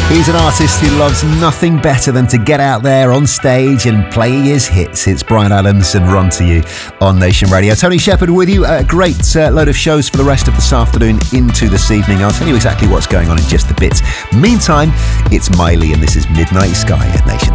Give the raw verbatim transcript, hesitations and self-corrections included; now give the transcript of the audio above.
He's an artist who loves nothing better than to get out there on stage and play his hits. It's Bryan Adams and Run To You on Nation Radio. Tony Shepherd with you. A great uh, load of shows for the rest of this afternoon into this evening. I'll tell you exactly what's going on in just a bit. Meantime, it's Miley and this is Midnight Sky at Nation.